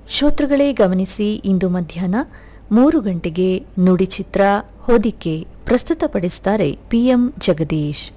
ಶ್ರೋತೃಗಳೇ ಗಮನಿಸಿ, ಇಂದು ಮಧ್ಯಾಹ್ನ 3 ಗಂಟೆಗೆ ನುಡಿಚಿತ್ರ ಹೊದಿಕೆ ಪ್ರಸ್ತುತಪಡಿಸುತ್ತಾರೆ ಪಿಎಂ ಜಗದೀಶ್.